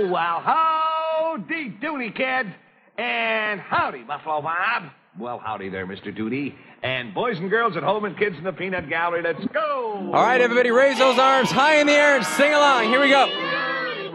Well, howdy doody, kids. And howdy, Buffalo Bob. Well, howdy there, Mr. Doody. And boys and girls at home and kids in the peanut gallery, let's go. All right, everybody, raise those arms high in the air and sing along. Here we go.